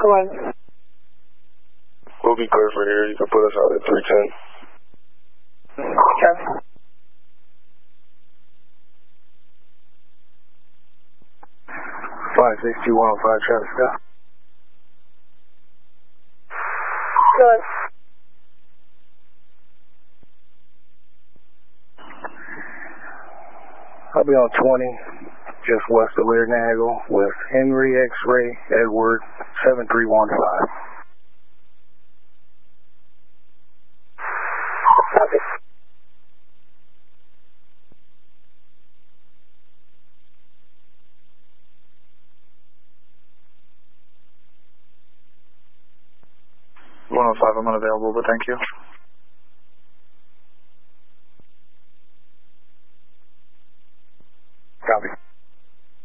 Go on. We'll be clear for here. You can put us out at 310. Okay. Flight 62105 traffic stop. Good. I'll be on 20, just west of Learnagle with Henry X-Ray Edward 7315. Copy. I'm unavailable, but thank you.